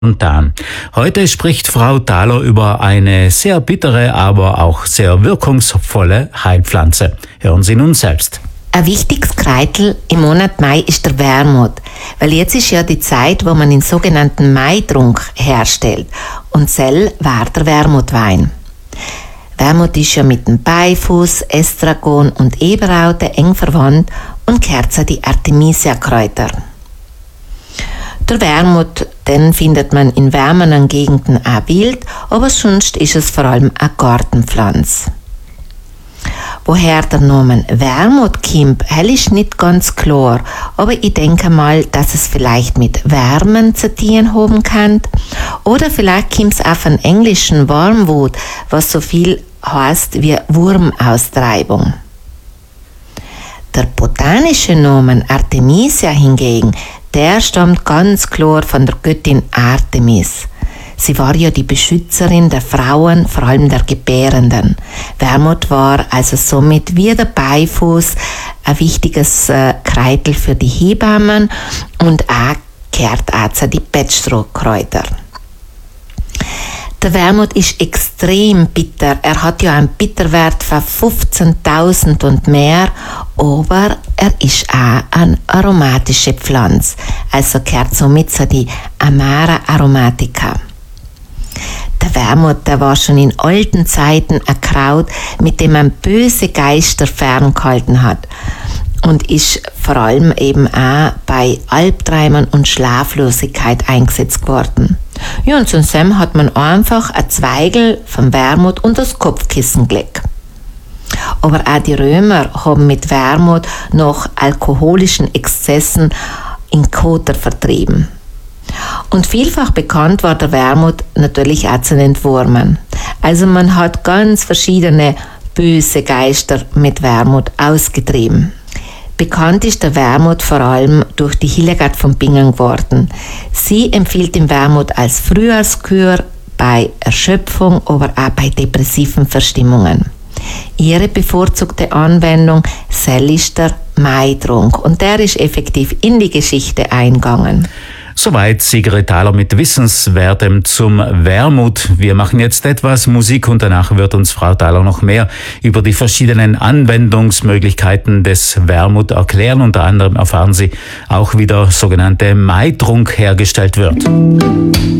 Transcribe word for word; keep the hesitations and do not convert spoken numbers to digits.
Spontan. Heute spricht Frau Thaler über eine sehr bittere, aber auch sehr wirkungsvolle Heilpflanze. Hören Sie nun selbst. Ein wichtiges Kreitel im Monat Mai ist der Wermut, weil jetzt ist ja die Zeit, wo man den sogenannten Maitrunk herstellt und sel war der Wermutwein. Wermut ist ja mit dem Beifuß, Estragon und Eberraute eng verwandt und gehört zu die Artemisia-Kräuter. Der Wermut, den findet man in wärmeren Gegenden auch wild, aber sonst ist es vor allem eine Gartenpflanze. Woher der Name Wermut kommt, ist nicht ganz klar, aber ich denke mal, dass es vielleicht mit Wärmen zu tun haben kann. Oder vielleicht kommt es auch von englischen Wormwood, was so viel heißt wie Wurmaustreibung. Der botanische Name Artemisia hingegen, der stammt ganz klar von der Göttin Artemis. Sie war ja die Beschützerin der Frauen, vor allem der Gebärenden. Wermut war also somit wie der Beifuß ein wichtiges äh, Kreitel für die Hebammen und auch gehört auch zu den Bettstrohkräuter. Der Wermut ist extrem bitter. Er hat ja einen Bitterwert von fünfzehntausend und mehr, aber er ist auch eine aromatische Pflanze. Also gehört somit zu die Amara aromatica. Der Wermut, der war schon in alten Zeiten ein Kraut, mit dem man böse Geister ferngehalten hat. Und ist vor allem eben auch bei Albträumen und Schlaflosigkeit eingesetzt worden. Ja, und zusammen hat man einfach ein Zweigel vom Wermut und das Kopfkissen gelegt. Aber auch die Römer haben mit Wermut nach alkoholischen Exzessen in Koter vertrieben. Und vielfach bekannt war der Wermut natürlich auch zu entwurmen. Also man hat ganz verschiedene böse Geister mit Wermut ausgetrieben. Bekannt ist der Wermut vor allem durch die Hildegard von Bingen geworden. Sie empfiehlt den Wermut als Frühjahrskur bei Erschöpfung, aber auch bei depressiven Verstimmungen. Ihre bevorzugte Anwendung ist der Maitrunk und der ist effektiv in die Geschichte eingegangen. Soweit Sigrid Thaler mit Wissenswertem zum Wermut. Wir machen jetzt etwas Musik und danach wird uns Frau Thaler noch mehr über die verschiedenen Anwendungsmöglichkeiten des Wermut erklären. Unter anderem erfahren Sie auch, wie der sogenannte Maitrunk hergestellt wird.